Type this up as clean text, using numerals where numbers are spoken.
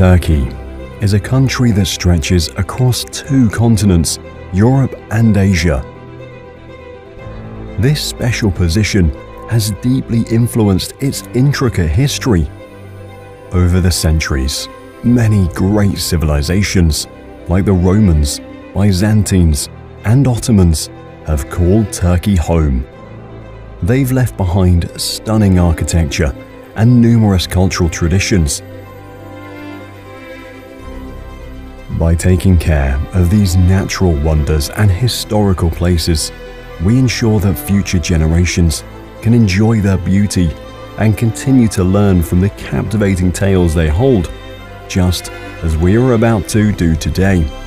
Turkey is a country that stretches across two continents, Europe and Asia. This special position has deeply influenced its intricate history. Over the centuries, many great civilizations, like the Romans, Byzantines, and Ottomans, have called Turkey home. They've left behind stunning architecture and numerous cultural traditions. By taking care of these natural wonders and historical places, we ensure that future generations can enjoy their beauty and continue to learn from the captivating tales they hold, just as we are about to do today.